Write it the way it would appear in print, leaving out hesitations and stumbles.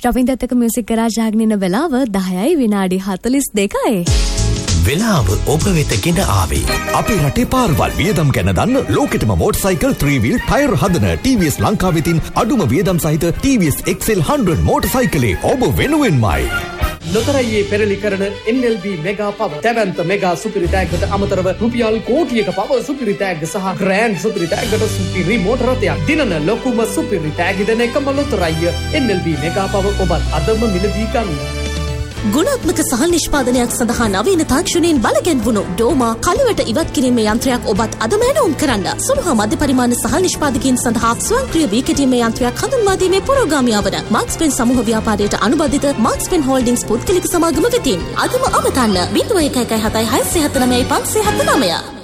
රවින්දත් එක්ක music garage ආගෙන ඉන්න වෙලාව 10යි විනාඩි 42යි. වෙලාව ඔබ වෙත ගෙන ආවේ. අපේ රටේ පාරවල් වියදම් ගැන දන්න ලෝකෙටම මෝටර්සයිකල් 3 wheel ටයර් හදන TVS ලංකාවෙතින් අඩුම වියදම් සහිත TVS XL 100 මෝටර්සයිකලේ ඔබ වෙනුවෙන්මයි. ලොතරැයියේ පෙරලි කරන NLB මෙගා පව දැවැන්ත මෙගා සුපිරි තෑග්ගට අමතරව රුපියල් කෝටියක පව සුපිරි තෑග්ග සහ ග්‍රෑන්ඩ් සුපිරි තෑග්ගට සුපිරි මෝටර රථයක් දිනන ලොකුම සුපිරි තෑග්ග දෙන එකම ලොතරැයිය NLB මෙගා පව ඔබත් අදම මිලදී ගන්න. ගුණාත්මක සහල් නිෂ්පාදනයක් සඳහා නවීන තාක්ෂණයෙන් බලගැන්වුණු ඩෝමා කලවට ඉවත් කිරීමේ යන්ත්‍රයක් ඔබත් අදම ඇනවුම් කරන්න. සුළු හා මධ්‍ය පරිමාණ සහල් නිෂ්පාදකයන් සඳහා ස්වයංක්‍රීය වී කෙටීමේ යන්ත්‍රයක් හඳුන්වා දීමේ පුරෝගාමියා වන මාක්ස්පෙන් සමූහ ව්‍යාපාරයට අනුබද්ධිත මාක්ස්පෙන් හෝල්ඩින්ග්ස් පුද්ගලික සමාගම වෙතින් අදම අමතන්න 0117 679 579